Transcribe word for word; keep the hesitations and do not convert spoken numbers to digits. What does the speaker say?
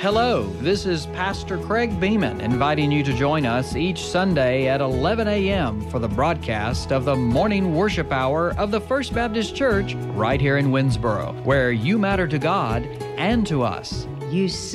Hello, this is Pastor Craig Beeman inviting you to join us each Sunday at eleven a.m. for the broadcast of the morning worship hour of the First Baptist Church right here in Winnsboro, where you matter to God and to us. You